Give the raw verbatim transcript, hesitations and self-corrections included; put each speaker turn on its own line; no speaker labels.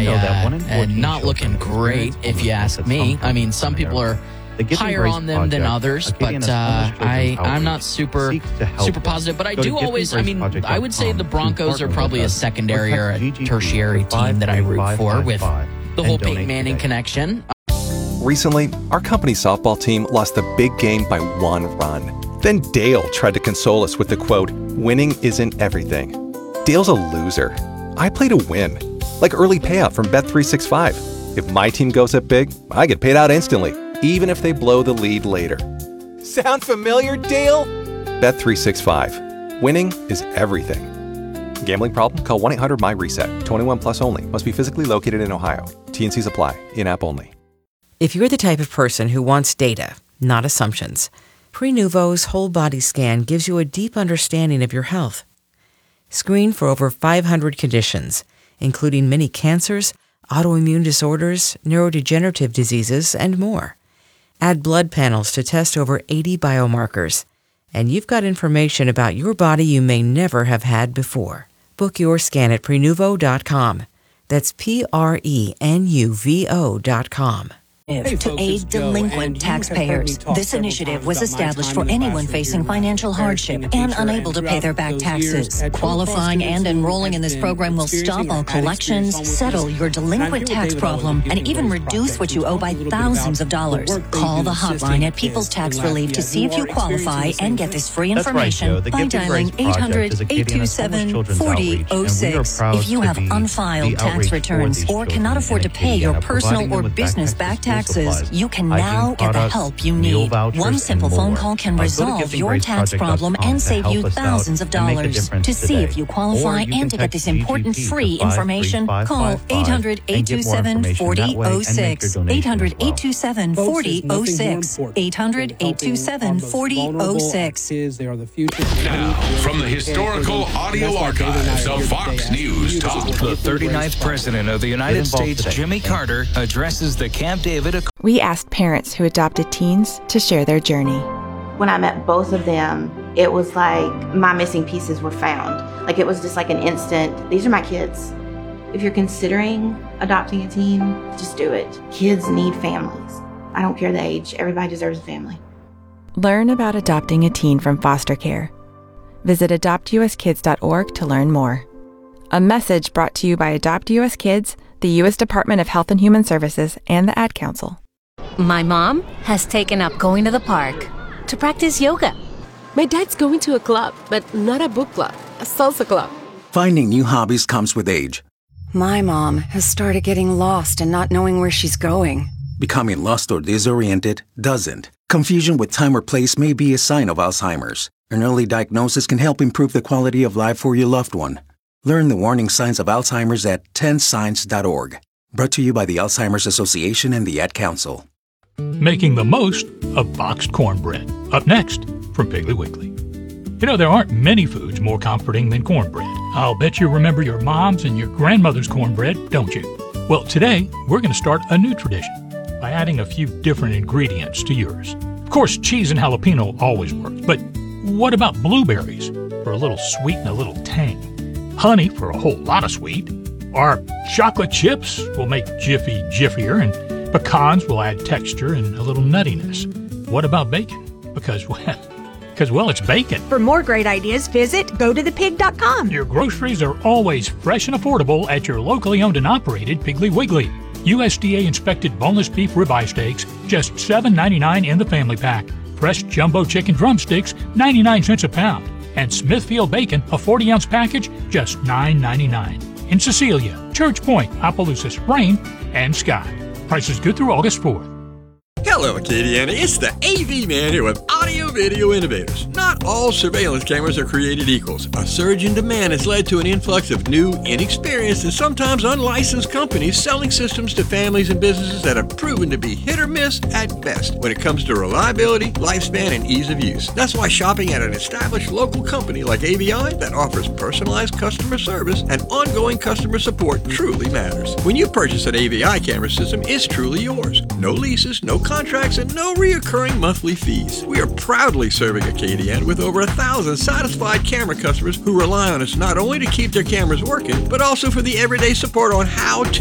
I,
know that
uh,
one in
and
fourteen
not looking great, if you ask me. I mean, some people are higher on them than others, but uh, I, I'm not super super positive. But I do always, I mean, I would say the Broncos are probably a secondary or a tertiary team that I root for with the whole Peyton Manning connection.
Recently, our company softball team lost the big game by one run. Then Dale tried to console us with the quote, "Winning isn't everything." Dale's a loser. I play to win. Like early payout from Bet three sixty-five. If my team goes up big, I get paid out instantly, even if they blow the lead later. Sound familiar, Dale? Bet three sixty-five. Winning is everything. Gambling problem? Call one eight hundred M Y reset. twenty-one plus only. Must be physically located in Ohio. T N Cs apply. In-app only.
If you're the type of person who wants data, not assumptions, Prenuvo's whole body scan gives you a deep understanding of your health. Screen for over five hundred conditions, including many cancers, autoimmune disorders, neurodegenerative diseases, and more. Add blood panels to test over eighty biomarkers, and you've got information about your body you may never have had before. Book your scan at Prenuvo dot com. That's P R E N U V O dot com.
Hey, to aid delinquent taxpayers. This initiative was established for anyone facing financial hardship and unable to pay their back taxes. Qualifying and enrolling in this program will stop all collections, settle your delinquent tax problem, and even reduce what you owe by thousands of dollars. Call the hotline at People's Tax Relief to see if you qualify and get this free information by dialing eight hundred, eight two seven, four zero zero six. If you have unfiled tax returns or cannot afford to pay your personal or business back taxes, you can now get the help you need. One simple phone call can resolve your tax problem and save you thousands of dollars. To see if you qualify and to get this important free information, call eight hundred, eight two seven, four zero zero six. eight hundred, eight two seven, four zero zero six. eight hundred, eight two seven, four zero zero six.
Now, from the historical audio archives of Fox News Talk.
The thirty-ninth President of the United States, Jimmy Carter, addresses the Camp David.
We asked parents who adopted teens to share their journey.
When I met both of them, it was like my missing pieces were found. Like it was just like an instant, these are my kids. If you're considering adopting a teen, just do it. Kids need families. I don't care the age, everybody deserves a family.
Learn about adopting a teen from foster care. Visit adopt u s kids dot org to learn more. A message brought to you by Adopt U S Kids, the U S Department of Health and Human Services, and the Ad Council.
My mom has taken up going to the park to practice yoga.
My dad's going to a club, but not a book club, a salsa club.
Finding new hobbies comes with age.
My mom has started getting lost and not knowing where she's going.
Becoming lost or disoriented doesn't. Confusion with time or place may be a sign of Alzheimer's. An early diagnosis can help improve the quality of life for your loved one. Learn the warning signs of Alzheimer's at ten signs dot org. Brought to you by the Alzheimer's Association and the Ad Council.
Making the most of boxed cornbread. Up next, from Piggly Wiggly. You know, there aren't many foods more comforting than cornbread. I'll bet you remember your mom's and your grandmother's cornbread, don't you? Well, today, we're going to start a new tradition by adding a few different ingredients to yours. Of course, cheese and jalapeno always works, but what about blueberries for a little sweet and a little tang? Honey for a whole lot of sweet. Our chocolate chips will make Jiffy jiffier, and pecans will add texture and a little nuttiness. What about bacon? Because, well, because, well, it's bacon.
For more great ideas, visit go to the pig dot com.
Your groceries are always fresh and affordable at your locally owned and operated Piggly Wiggly. U S D A-inspected boneless beef ribeye steaks, just seven ninety-nine in the family pack. Fresh jumbo chicken drumsticks, ninety-nine cents a pound. And Smithfield bacon, a forty-ounce package, just nine ninety-nine. In Cecilia, Church Point, Opelousas, Rain, and Sky. Prices good through August fourth.
Hello, Acadiana. It's the A V Man here with Audio Video Innovators. Not all surveillance cameras are created equals. A surge in demand has led to an influx of new, inexperienced, and sometimes unlicensed companies selling systems to families and businesses that have proven to be hit or miss at best when it comes to reliability, lifespan, and ease of use. That's why shopping at an established local company like A V I that offers personalized customer service and ongoing customer support truly matters. When you purchase an A V I camera system, it's truly yours. No leases, no contracts, and no reoccurring monthly fees. We are proudly serving Acadiana with over a thousand satisfied camera customers who rely on us not only to keep their cameras working, but also for the everyday support on how to